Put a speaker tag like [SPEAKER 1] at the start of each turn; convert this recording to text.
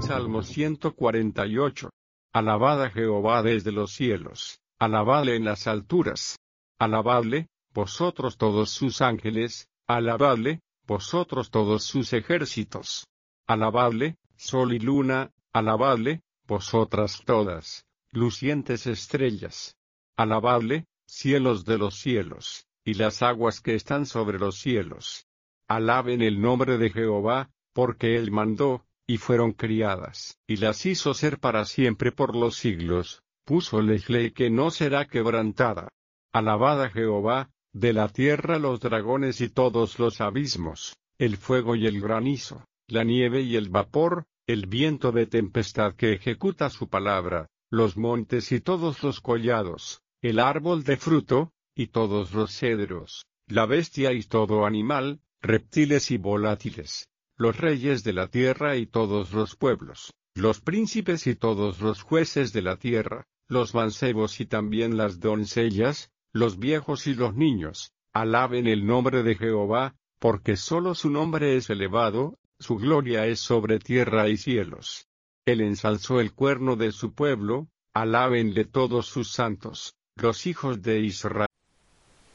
[SPEAKER 1] Salmo 148. Alabad a Jehová desde los cielos, alabadle en las alturas. Alabadle, vosotros todos sus ángeles, alabadle, vosotros todos sus ejércitos. Alabadle, sol y luna, alabadle, vosotras todas, lucientes estrellas. Alabadle, cielos de los cielos, y las aguas que están sobre los cielos. Alaben el nombre de Jehová, porque él mandó, y fueron criadas, y las hizo ser para siempre por los siglos, púsoles ley que no será quebrantada. Alabad a Jehová, de la tierra los dragones y todos los abismos, el fuego y el granizo, la nieve y el vapor, el viento de tempestad que ejecuta su palabra, los montes y todos los collados, el árbol de fruto, y todos los cedros, la bestia y todo animal, reptiles y volátiles, los reyes de la tierra y todos los pueblos, los príncipes y todos los jueces de la tierra, los mancebos y también las doncellas, los viejos y los niños, alaben el nombre de Jehová, porque solo su nombre es elevado, su gloria es sobre tierra y cielos. Él ensalzó el cuerno de su pueblo, alábenle todos sus santos, los hijos de Israel.